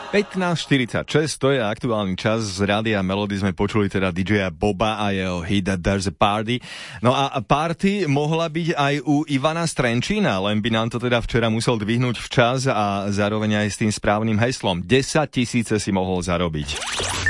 15:46, to je aktuálny čas. Z Rádia Melody sme počuli teda DJ-a Boba a jeho hit There's a Party. No a party mohla byť aj u Ivana Strenčína, len by nám to teda včera musel dvihnúť včas a zároveň aj s tým správnym heslom. 10 000 si mohol zarobiť.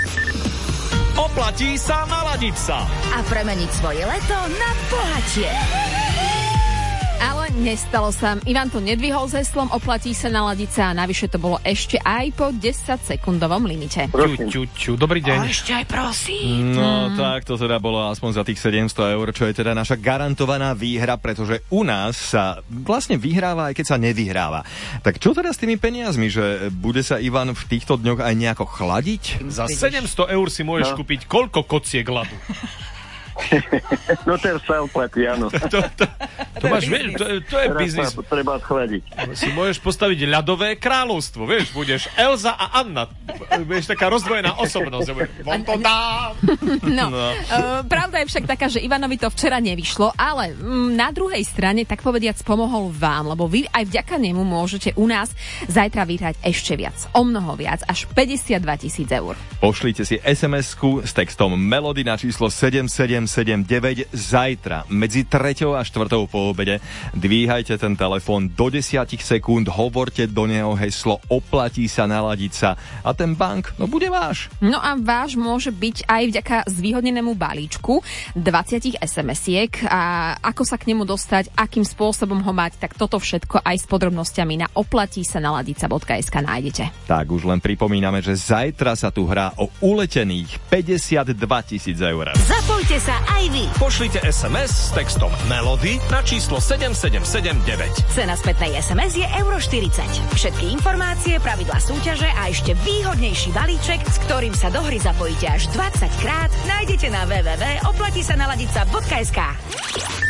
Oplatí sa naladiť sa a premeniť svoje leto na bohatie. Ale nestalo sa. Ivan to nedvihol s heslom, oplatí sa naladiť sa a navyše to bolo ešte aj po 10-sekundovom limite. Dobrý deň. A ešte aj prosím. No tak to teda bolo aspoň za tých 700 eur, čo je teda naša garantovaná výhra, pretože u nás sa vlastne vyhráva, aj keď sa nevyhráva. Tak čo teda s tými peniazmi, že bude sa Ivan v týchto dňoch aj nejako chladiť? Za 700 eur si môžeš kúpiť koľko kociek ľadu? No ten sa oplatí, áno. To máš, to je biznis. Treba schladiť. Si môžeš postaviť ľadové kráľovstvo, vieš, budeš Elza a Anna. Vieš, taká rozdvojená osobnosť. No. Pravda je však taká, že Ivanovi to včera nevyšlo, ale na druhej strane, tak povediac, pomohol vám, lebo vy aj vďaka nemu môžete u nás zajtra vyhrať ešte viac. O mnoho viac, až 52 000 eur. Pošlite si SMS-ku s textom Melody na číslo 7779 zajtra medzi 3. a 4. po obede. Dvíhajte ten telefón do 10 sekúnd, hovorte do neho heslo oplatí sa naladiť sa a ten bank, no bude váš. No a váš môže byť aj vďaka zvýhodnenému balíčku 20 SMS-iek a ako sa k nemu dostať, akým spôsobom ho mať, tak toto všetko aj s podrobnosťami na oplatí sa naladiť.sk nájdete. Tak už len pripomíname, že zajtra sa tu hrá o uletených 52 000 eur. Zapojte sa aj vy. Pošlite SMS s textom Melody na číslo 7779. Cena spätnej SMS je €40. Všetky informácie, pravidlá súťaže a ešte výhodnejší balíček, s ktorým sa do hry zapojíte až 20 krát, nájdete na www.oplatisanaladica.sk.